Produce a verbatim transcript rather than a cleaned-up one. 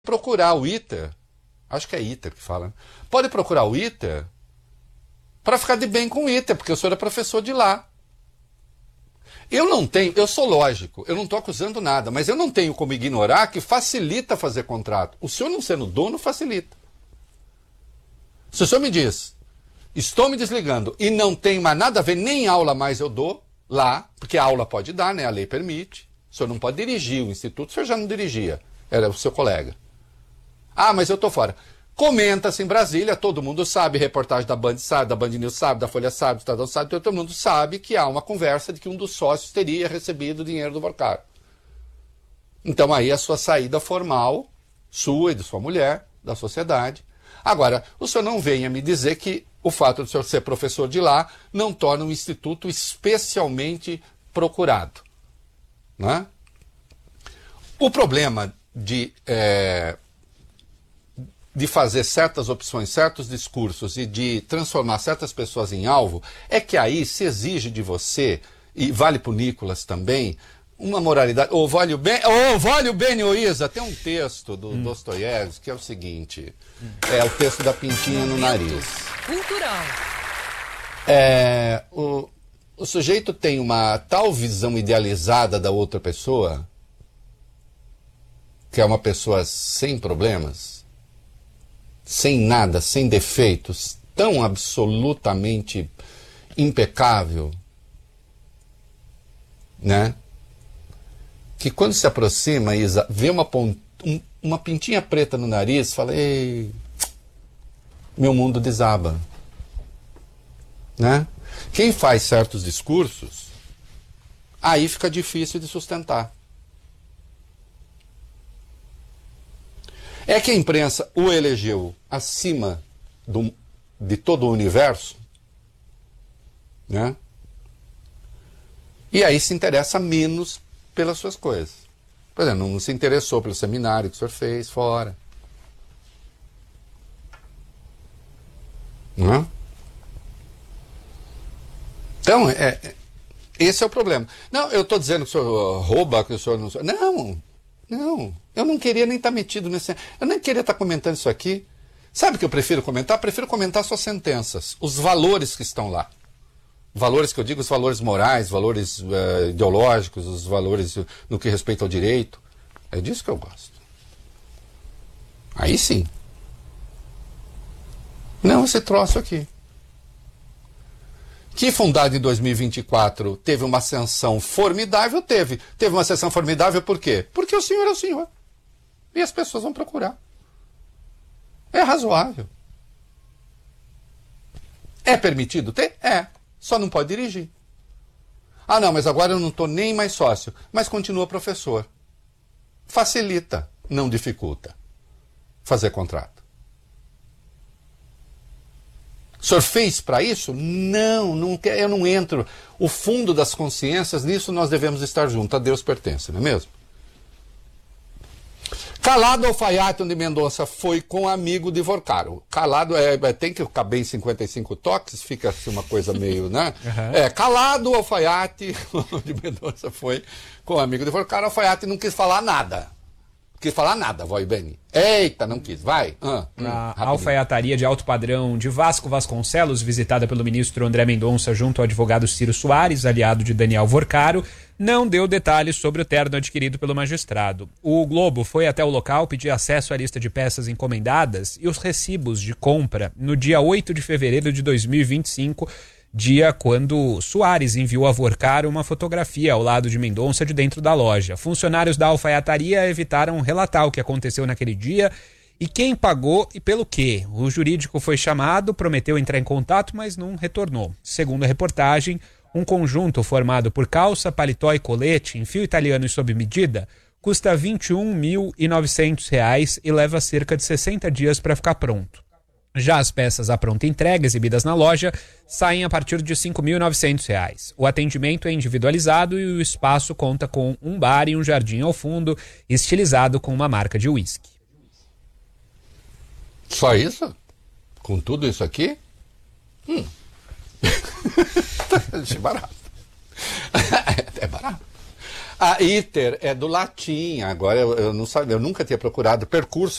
procurar o ITER, acho que é ITER que fala, pode procurar o ITER para ficar de bem com o ITER, porque o senhor é professor de lá. Eu não tenho, eu sou lógico, eu não estou acusando nada, mas eu não tenho como ignorar que facilita fazer contrato. O senhor não sendo dono, facilita. Se o senhor me diz, estou me desligando e não tem mais nada a ver, nem aula mais eu dou lá, porque a aula pode dar, né? A lei permite. O senhor não pode dirigir o instituto, o senhor já não dirigia, era o seu colega. Ah, mas eu estou fora. Comenta-se em Brasília, todo mundo sabe, reportagem da Band sabe, da Band News sabe, da Folha sabe, do Estadão sabe, todo mundo sabe que há uma conversa de que um dos sócios teria recebido dinheiro do Vorcaro. Então aí a sua saída formal, sua e de sua mulher, da sociedade. Agora, o senhor não venha me dizer que o fato de o senhor ser professor de lá não torna um instituto especialmente procurado. Né? O problema de... É, de fazer certas opções, certos discursos e de transformar certas pessoas em alvo, é que aí se exige de você, e vale para o Nicolas também, uma moralidade. Ou vale o bem, ou vale o bem, ô Isa, tem um texto do hum. Dostoiévski que é o seguinte, hum. é o texto da pintinha no nariz. Cultural. É, o, o sujeito tem uma tal visão idealizada da outra pessoa, que é uma pessoa sem problemas, sem nada, sem defeitos, tão absolutamente impecável, né? Que quando se aproxima, Isa, vê uma, pont... um, uma pintinha preta no nariz, fala, ei, meu mundo desaba. Né? Quem faz certos discursos, aí fica difícil de sustentar. É que a imprensa o elegeu acima do, de todo o universo, né? E aí se interessa menos pelas suas coisas. Por exemplo, não se interessou pelo seminário que o senhor fez fora. Não é? Então, é, é, esse é o problema. Não, eu estou dizendo que o senhor rouba, que o senhor não... Não, não. Eu não queria nem estar metido nesse... Eu nem queria estar comentando isso aqui. Sabe o que eu prefiro comentar? Eu prefiro comentar suas sentenças, os valores que estão lá. Valores que eu digo, os valores morais, valores uh, ideológicos, os valores no que respeita ao direito. É disso que eu gosto. Aí sim. Não esse troço aqui. Que fundado em dois mil e vinte e quatro teve uma ascensão formidável, teve. Teve uma ascensão formidável por quê? Porque o senhor é o senhor. E as pessoas vão procurar. É razoável. É permitido ter? É. Só não pode dirigir. Ah, não, mas agora eu não estou nem mais sócio. Mas continua professor. Facilita, não dificulta fazer contrato. O senhor fez para isso? Não, não, eu não entro. O fundo das consciências, nisso nós devemos estar juntos. A Deus pertence, não é mesmo? Calado Alfaiate de Mendonça foi com amigo de Vorcaro. Calado é, tem que caber em cinquenta e cinco toques, fica assim uma coisa meio, né? Uhum. É, Calado Alfaiate de Mendonça foi com amigo de Vorcaro. Alfaiate não quis falar nada. Quis falar nada, Voi Beni. Eita, não quis, vai. Ah, hum, a alfaiataria de alto padrão de Vasco Vasconcelos, visitada pelo ministro André Mendonça junto ao advogado Ciro Soares, aliado de Daniel Vorcaro, não deu detalhes sobre o terno adquirido pelo magistrado. O Globo foi até o local pedir acesso à lista de peças encomendadas e os recibos de compra no dia oito de fevereiro de dois mil e vinte e cinco, dia quando Soares enviou a Vorcaro uma fotografia ao lado de Mendonça de dentro da loja. Funcionários da alfaiataria evitaram relatar o que aconteceu naquele dia e quem pagou e pelo quê. O jurídico foi chamado, prometeu entrar em contato, mas não retornou. Segundo a reportagem, um conjunto formado por calça, paletó e colete em fio italiano e sob medida custa vinte e um mil e novecentos reais e leva cerca de sessenta dias para ficar pronto. Já as peças à pronta entrega exibidas na loja saem a partir de cinco mil e novecentos reais. O atendimento é individualizado e o espaço conta com um bar e um jardim ao fundo, estilizado com uma marca de uísque. Só isso? Com tudo isso aqui? Hum. Achei barato. É barato. A ITER é do latim, agora eu, eu não sabia, eu nunca tinha procurado percurso